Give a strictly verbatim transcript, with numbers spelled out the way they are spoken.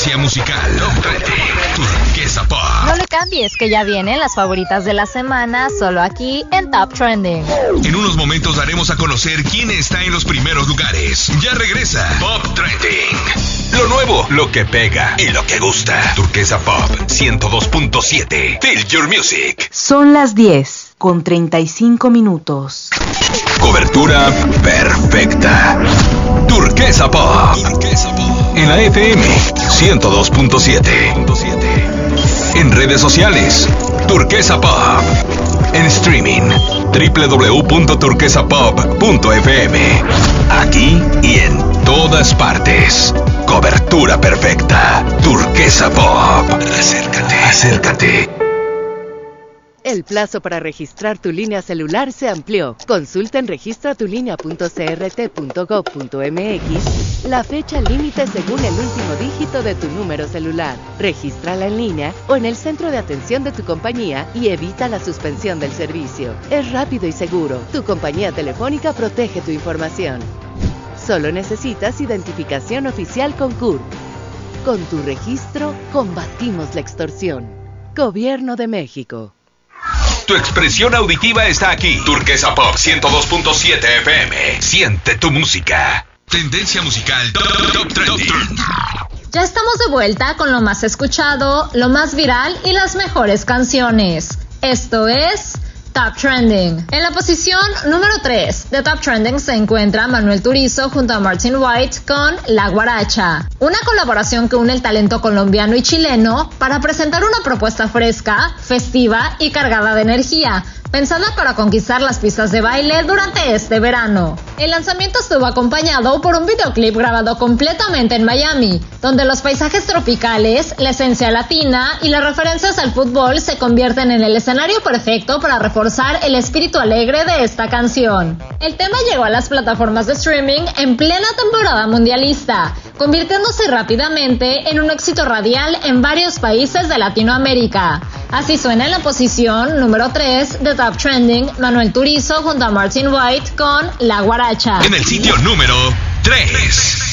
Tendencia musical. Top treinta. Turquesa Pop. No le cambies, que ya vienen las favoritas de la semana, solo aquí en Top Trending. En unos momentos daremos a conocer quién está en los primeros lugares. Ya regresa Pop Trending. Lo nuevo, lo que pega y lo que gusta. Turquesa Pop ciento dos punto siete. Feel your music. Son las diez con treinta y cinco minutos. Cobertura perfecta. Turquesa Pop. Turquesa Pop. En la F M ciento dos punto siete. En redes sociales, Turquesa Pop. En streaming, doble u doble u doble u punto turquesa pop punto f m. Aquí y en todas partes. Cobertura perfecta. Turquesa Pop. Acércate, acércate. El plazo para registrar tu línea celular se amplió. Consulta en registra tu línea punto c r t punto gov punto m x la fecha límite según el último dígito de tu número celular. Regístrala en línea o en el centro de atención de tu compañía y evita la suspensión del servicio. Es rápido y seguro. Tu compañía telefónica protege tu información. Solo necesitas identificación oficial con C U R P. Con tu registro, combatimos la extorsión. Gobierno de México. Tu expresión auditiva está aquí. Turquesa Pop ciento dos punto siete F M. Siente tu música. Tendencia musical Top, top Trending. Ya estamos de vuelta con lo más escuchado, lo más viral y las mejores canciones. Esto es Top Trending. En la posición número tres de Top Trending se encuentra Manuel Turizo junto a Martin White con La Guaracha, una colaboración que une el talento colombiano y chileno para presentar una propuesta fresca, festiva y cargada de energía, pensada para conquistar las pistas de baile durante este verano. El lanzamiento estuvo acompañado por un videoclip grabado completamente en Miami, donde los paisajes tropicales, la esencia latina y las referencias al fútbol se convierten en el escenario perfecto para reforzar el espíritu alegre de esta canción. El tema llegó a las plataformas de streaming en plena temporada mundialista, convirtiéndose rápidamente en un éxito radial en varios países de Latinoamérica. Así suena en la posición número tres de Top Trending Manuel Turizo junto a Martin White con La Guaracha. En el sitio número tres.